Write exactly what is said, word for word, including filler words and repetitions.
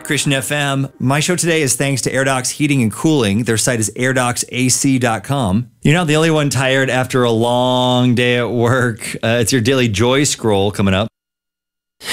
Christian F M. My show today is thanks to AirDocs Heating and Cooling. Their site is air docs A C dot com. You're not the only one tired after a long day at work. Uh, it's your Daily Joy Scroll coming up.